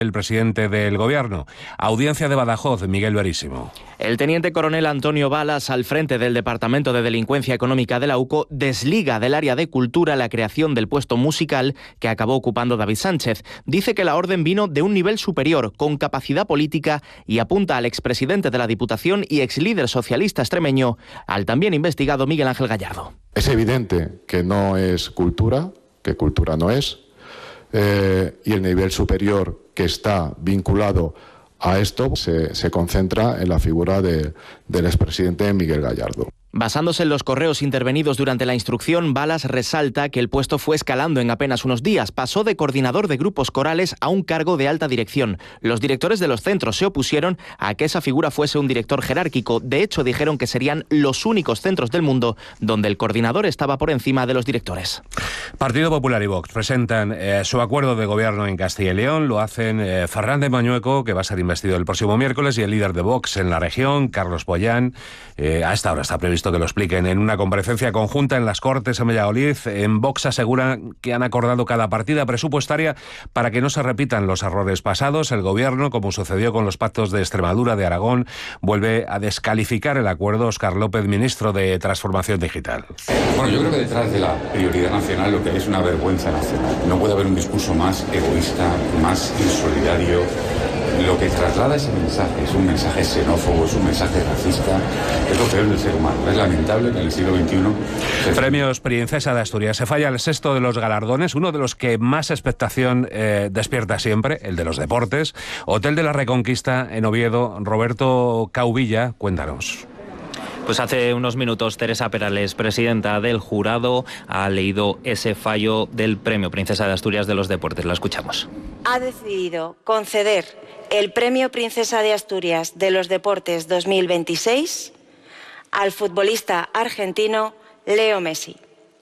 El presidente del Gobierno. Audiencia de Badajoz, Miguel Verísimo. El teniente coronel Antonio Balas, al frente del Departamento de Delincuencia Económica de la UCO, desliga del área de cultura la creación del puesto musical que acabó ocupando David Sánchez. Dice que la orden vino de un nivel superior, con capacidad política, y apunta al expresidente de la Diputación y exlíder socialista extremeño, al también investigado Miguel Ángel Gallardo. Es evidente que no es cultura, que cultura no es, y el nivel superior que está vinculado a esto se concentra en la figura del expresidente Miguel Gallardo. Basándose en los correos intervenidos durante la instrucción, Balas resalta que el puesto fue escalando en apenas unos días. Pasó de coordinador de grupos corales a un cargo de alta dirección. Los directores de los centros se opusieron a que esa figura fuese un director jerárquico. De hecho, dijeron que serían los únicos centros del mundo donde el coordinador estaba por encima de los directores. Partido Popular y Vox presentan su acuerdo de gobierno en Castilla y León. Lo hacen Fernández Mañueco, que va a ser investido el próximo miércoles, y el líder de Vox en la región, Carlos Boyán. A esta hora está previsto que lo expliquen en una comparecencia conjunta en las Cortes en Valladolid. En Vox aseguran que han acordado cada partida presupuestaria para que no se repitan los errores pasados. El Gobierno, como sucedió con los pactos de Extremadura, de Aragón, vuelve a descalificar el acuerdo. Óscar López, ministro de Transformación Digital. Bueno, yo creo que detrás de la prioridad nacional lo que hay es una vergüenza nacional. No puede haber un discurso más egoísta, más insolidario. Lo que traslada ese mensaje es un mensaje xenófobo, es un mensaje racista, es lo peor del ser humano. Es lamentable que en el siglo XXI... Premios Princesa de Asturias. Se falla el sexto de los galardones, uno de los que más expectación despierta siempre, el de los deportes. Hotel de la Reconquista en Oviedo. Roberto Cauvilla, cuéntanos. Pues hace unos minutos Teresa Perales, presidenta del jurado, ha leído ese fallo del Premio Princesa de Asturias de los Deportes. La escuchamos. Ha decidido conceder el Premio Princesa de Asturias de los Deportes 2026 al futbolista argentino Leo Messi.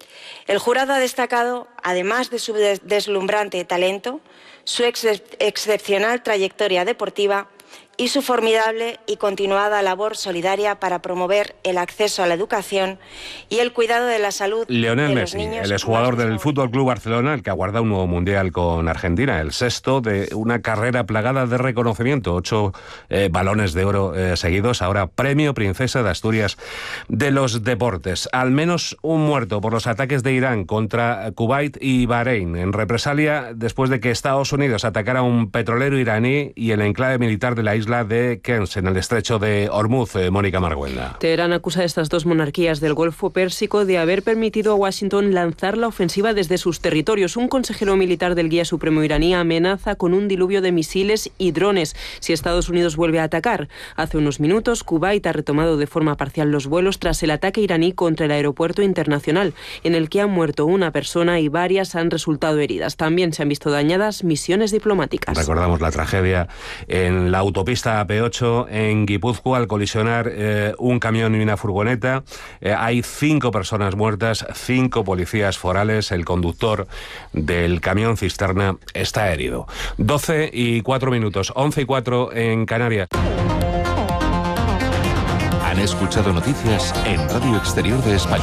El jurado ha destacado, además de su deslumbrante talento, su excepcional trayectoria deportiva y su formidable y continuada labor solidaria para promover el acceso a la educación y el cuidado de la salud Lionel de Messi, los niños. el exjugador del Fútbol Club Barcelona, el que aguarda un nuevo mundial con Argentina, el sexto de una carrera plagada de reconocimiento, 8 balones de oro seguidos, ahora Premio Princesa de Asturias de los Deportes. Al menos un muerto por los ataques de Irán contra Kuwait y Bahrein, en represalia después de que Estados Unidos atacara un petrolero iraní y el enclave militar de la isla de Kens, en el estrecho de Hormuz. Mónica Marguenda. Teherán acusa a estas dos monarquías del Golfo Pérsico de haber permitido a Washington lanzar la ofensiva desde sus territorios. Un consejero militar del Guía Supremo iraní amenaza con un diluvio de misiles y drones si Estados Unidos vuelve a atacar. Hace unos minutos, Kuwait ha retomado de forma parcial los vuelos tras el ataque iraní contra el aeropuerto internacional, en el que ha muerto una persona y varias han resultado heridas. También se han visto dañadas misiones diplomáticas. Recordamos la tragedia en la autopista AP8 en Guipúzcoa al colisionar un camión y una furgoneta. Hay 5 personas muertas, 5 policías forales. El conductor del camión cisterna está herido. 12:04, 11:04 en Canarias. Han escuchado noticias en Radio Exterior de España.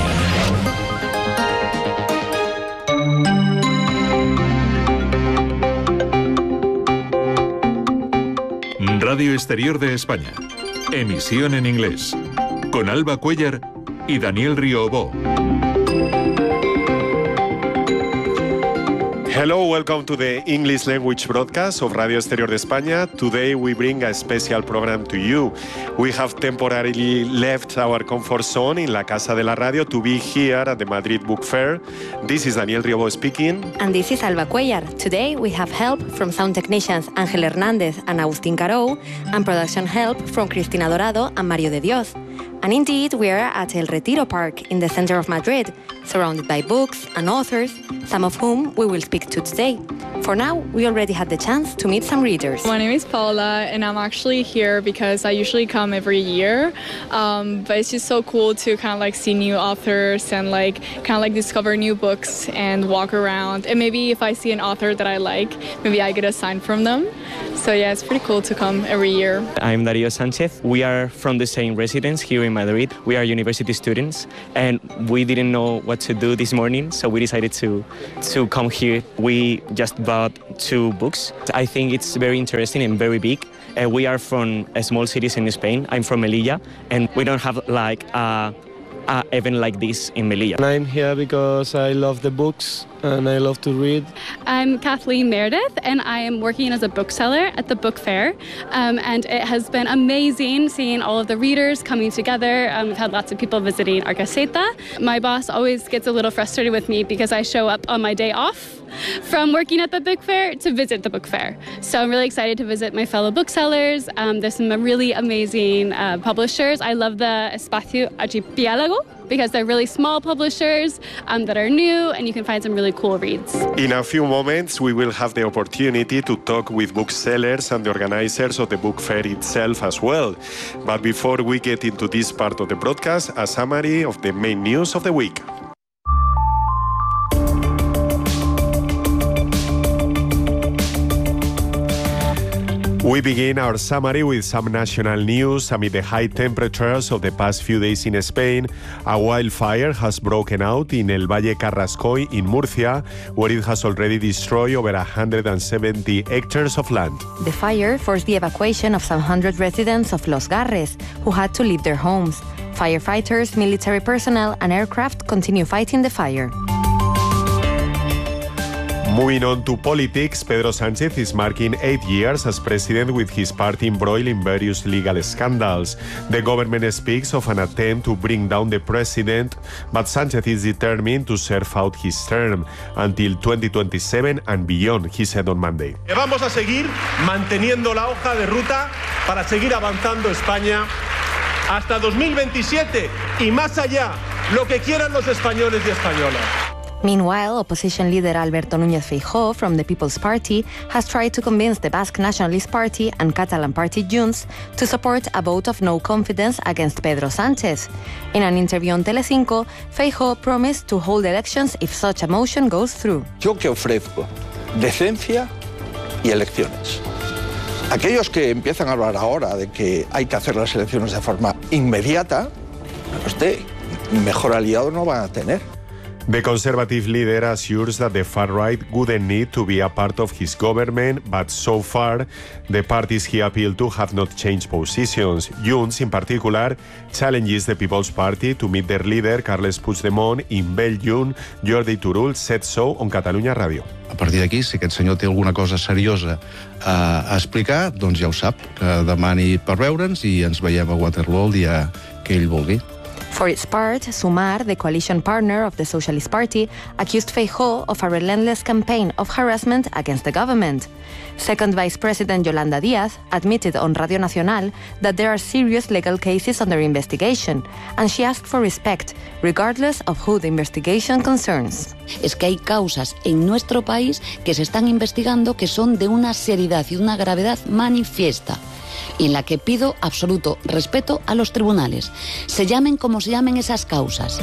Radio Exterior de España. Emisión en inglés. Con Alba Cuellar y Daniel Riobó. Hello, welcome to the English language broadcast of Radio Exterior de España. Today we bring a special program to you. We have temporarily left our comfort zone in la Casa de la Radio to be here at the Madrid Book Fair. This is Daniel Riobó speaking. And this is Alba Cuellar. Today we have help from sound technicians Ángel Hernández and Agustín Carou, and production help from Cristina Dorado and Mario de Dios. And indeed, we are at El Retiro Park in the center of Madrid, surrounded by books and authors, some of whom we will speak to today. For now, we already had the chance to meet some readers. My name is Paula, and I'm actually here because I usually come every year, but it's just so cool to kind of like see new authors and like kind of like discover new books and walk around. And maybe if I see an author that I like, maybe I get a sign from them. So yeah, it's pretty cool to come every year. I'm Darío Sánchez. We are from the same residence here in Madrid. We are university students, and we didn't know what to do this morning, so we decided to come here. We just bought 2 books. I think it's very interesting and very big. We are from small cities in Spain. I'm from Melilla, and we don't have like a event like this in Melilla. I'm here because I love the books and I love to read. I'm Kathleen Meredith, and I am working as a bookseller at the book fair, and it has been amazing seeing all of the readers coming together. We've had lots of people visiting our caseta. My boss always gets a little frustrated with me because I show up on my day off from working at the book fair to visit the book fair. So I'm really excited to visit my fellow booksellers. There's some really amazing publishers. I love the Espacio Archipiélago because they're really small publishers that are new, and you can find some really cool reads. In a few moments, we will have the opportunity to talk with booksellers and the organizers of the book fair itself as well. But before we get into this part of the broadcast, a summary of the main news of the week. We begin our summary with some national news. Amid the high temperatures of the past few days in Spain, a wildfire has broken out in El Valle Carrascoy in Murcia, where it has already destroyed over 170 hectares of land. The fire forced the evacuation of some 100 residents of Los Garres, who had to leave their homes. Firefighters, military personnel, and aircraft continue fighting the fire. Moving on to politics, Pedro Sánchez is marking 8 years as president with his party embroiled in various legal scandals. The government speaks of an attempt to bring down the president, but Sánchez is determined to serve out his term until 2027 and beyond, he said on Monday. Vamos a seguir manteniendo la hoja de ruta para seguir avanzando España hasta 2027 y más allá, lo que quieran los españoles y españolas. Meanwhile, opposition leader Alberto Núñez Feijóo from the People's Party has tried to convince the Basque Nationalist Party and Catalan party Junts to support a vote of no confidence against Pedro Sánchez. In an interview on Telecinco, Feijóo promised to hold elections if such a motion goes through. Yo que ofrezco decencia y elecciones. Aquellos que empiezan a hablar ahora de que hay que hacer las elecciones de forma inmediata, mejor aliado no van a tener. The Conservative leader assures that the far-right wouldn't need to be a part of his government, but so far, the parties he appealed to have not changed positions. Junts, in particular, challenges the People's Party to meet their leader, Carles Puigdemont, in Belgium. Jordi Turull said so on Catalunya Ràdio. A partir d'aquí, si aquest senyor té alguna cosa seriosa a explicar, doncs ja ho sap, que demani per veure'ns i ens veiem a Waterloo el dia que ell vulgui. For its part, Sumar, the coalition partner of the Socialist Party, accused Feijóo of a relentless campaign of harassment against the government. Second Vice President Yolanda Díaz admitted on Radio Nacional that there are serious legal cases under investigation, and she asked for respect, regardless of who the investigation concerns. Es que hay causas en nuestro país que se están investigando que son de una seriedad y una gravedad manifiesta, y en la que pido absoluto respeto a los tribunales, se llamen como se llamen esas causas.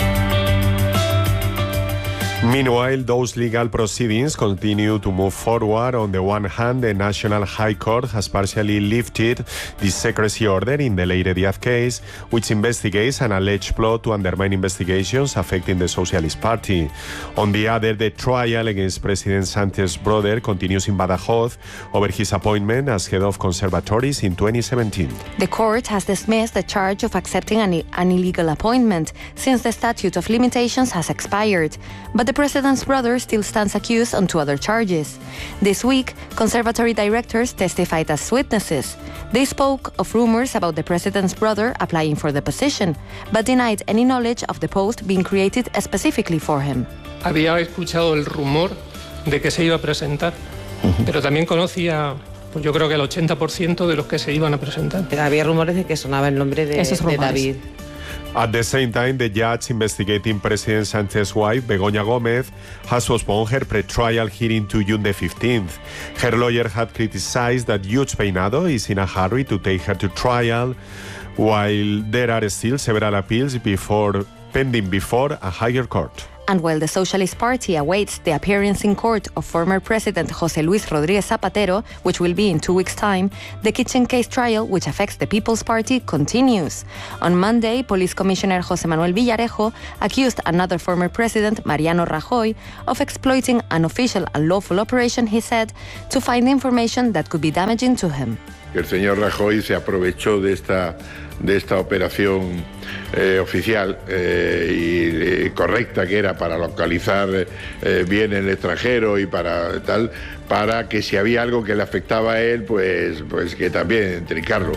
Meanwhile, those legal proceedings continue to move forward. On the one hand, the National High Court has partially lifted the secrecy order in the Leire Díaz case, which investigates an alleged plot to undermine investigations affecting the Socialist Party. On the other, the trial against President Sánchez's brother continues in Badajoz over his appointment as head of conservatories in 2017. The court has dismissed the charge of accepting an illegal appointment since the statute of limitations has expired, but the president's brother still stands accused on 2 other charges. This week, conservatory directors testified as witnesses. They spoke of rumors about the president's brother applying for the position, but denied any knowledge of the post being created specifically for him. Había escuchado el rumor de que se iba a presentar, pero también conocía, pues yo creo que el 80% de los que se iban a presentar. Había rumores de que sonaba el nombre de David. At the same time, the judge investigating President Sánchez's wife, Begoña Gómez, has postponed her pre-trial hearing to June the 15th. Her lawyer had criticized that Judge Peinado is in a hurry to take her to trial, while there are still several appeals pending before a higher court. And while the Socialist Party awaits the appearance in court of former President José Luis Rodríguez Zapatero, which will be in 2 weeks' time, the kitchen case trial, which affects the People's Party, continues. On Monday, Police Commissioner José Manuel Villarejo accused another former president, Mariano Rajoy, of exploiting an official and lawful operation, he said, to find information that could be damaging to him. El señor Rajoy se aprovechó de esta operación oficial y correcta que era para localizar bien el extranjero y para que si había algo que le afectaba a él, pues que también trincarlo.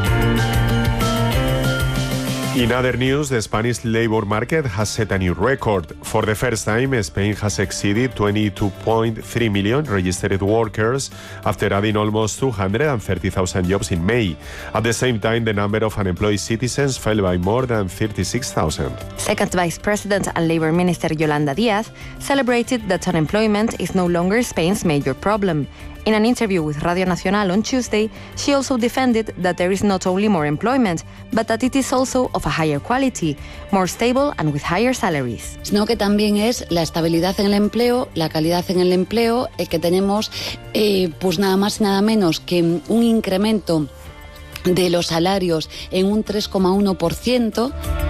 In other news, the Spanish labor market has set a new record. For the first time, Spain has exceeded 22.3 million registered workers after adding almost 230,000 jobs in May. At the same time, the number of unemployed citizens fell by more than 36,000. Second Vice President and Labor Minister Yolanda Díaz celebrated that unemployment is no longer Spain's major problem. In an interview with Radio Nacional on Tuesday, she also defended that there is not only more employment, but that it is also of a higher quality, more stable and with higher salaries. Sino que también es la estabilidad en el empleo, la calidad en el empleo, que tenemos pues nada más y nada menos que un incremento de los salarios en un 3,1%.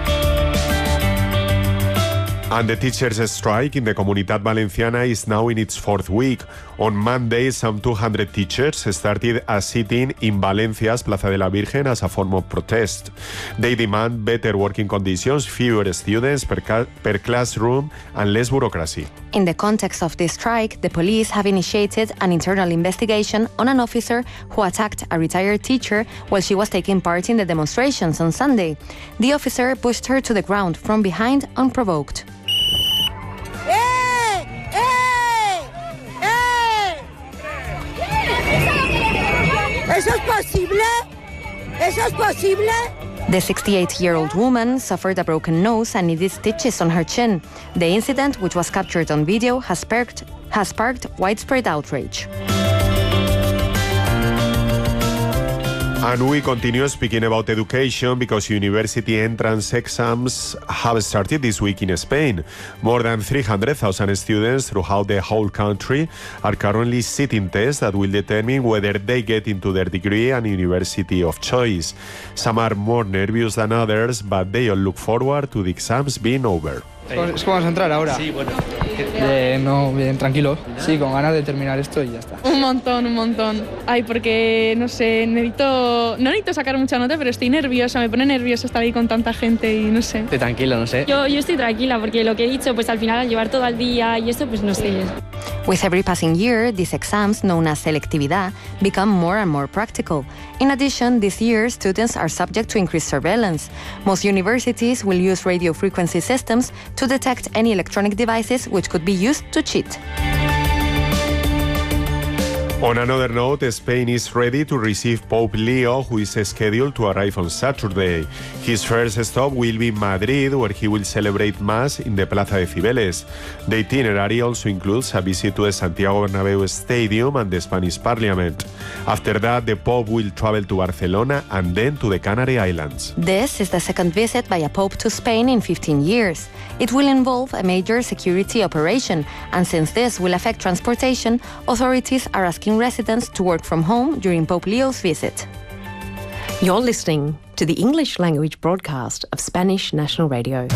And the teachers' strike in the Comunidad Valenciana is now in its 4th week. On Monday, some 200 teachers started a sitting in Valencia's Plaza de la Virgen as a form of protest. They demand better working conditions, fewer students per classroom, and less bureaucracy. In the context of this strike, the police have initiated an internal investigation on an officer who attacked a retired teacher while she was taking part in the demonstrations on Sunday. The officer pushed her to the ground from behind unprovoked. ¿Eso es posible? ¿Eso es posible? The 68-year-old woman suffered a broken nose and needed stitches on her chin. The incident, which was captured on video, has sparked widespread outrage. And we continue speaking about education because university entrance exams have started this week in Spain. More than 300,000 students throughout the whole country are currently sitting tests that will determine whether they get into their degree and university of choice. Some are more nervous than others, but they all look forward to the exams being over. Es como vamos a entrar ahora. Sí, bueno. Bien, tranquilo. Sí, con ganas de terminar esto y ya está. Un montón. Ay, porque, no sé, no necesito sacar mucha nota, pero estoy nerviosa, me pone nerviosa estar ahí con tanta gente y no sé. Estoy tranquilo, no sé. Yo estoy tranquila porque lo que he dicho, pues al final al llevar todo al día y esto, pues no sé. With every passing year, these exams, known as selectividad, become more and more practical. In addition, this year, students are subject to increased surveillance. Most universities will use radio frequency systems to detect any electronic devices which could be used to cheat. On another note, Spain is ready to receive Pope Leo, who is scheduled to arrive on Saturday. His first stop will be Madrid, where he will celebrate Mass in the Plaza de Cibeles. The itinerary also includes a visit to the Santiago Bernabéu Stadium and the Spanish Parliament. After that, the Pope will travel to Barcelona and then to the Canary Islands. This is the second visit by a Pope to Spain in 15 years. It will involve a major security operation, and since this will affect transportation, authorities are asking residents to work from home during Pope Leo's visit. You're listening to the English language broadcast of Spanish National Radio.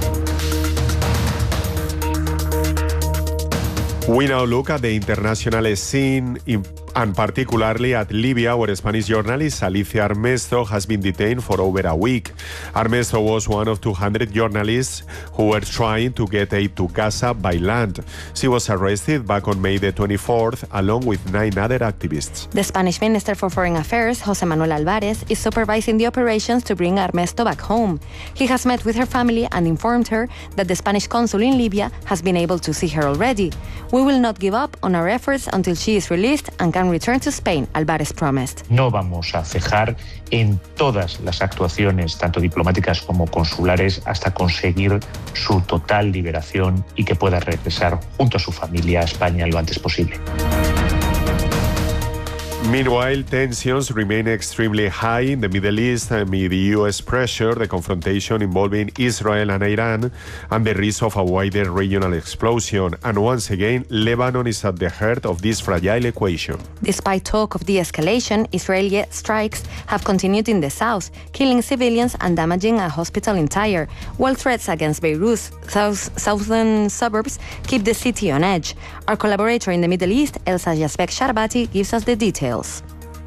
We now look at the international scene and particularly at Libya, where Spanish journalist Alicia Armesto has been detained for over a week. Armesto was one of 200 journalists who were trying to get aid to Gaza by land. She was arrested back on May the 24th, along with 9 other activists. The Spanish Minister for Foreign Affairs, José Manuel Álvarez, is supervising the operations to bring Armesto back home. He has met with her family and informed her that the Spanish consul in Libya has been able to see her already. We will not give up on our efforts until she is released and can return to Spain, Álvarez promised. No vamos a cejar en todas las actuaciones, tanto diplomáticas como consulares, hasta conseguir su total liberación y que pueda regresar junto a su familia a España lo antes posible. Meanwhile, tensions remain extremely high in the Middle East amid the U.S. pressure, the confrontation involving Israel and Iran, and the risk of a wider regional explosion. And once again, Lebanon is at the heart of this fragile equation. Despite talk of de-escalation, Israeli strikes have continued in the south, killing civilians and damaging a hospital in Tyre, while threats against Beirut's southern suburbs keep the city on edge. Our collaborator in the Middle East, Elsa Yazbek Sharbati, gives us the details.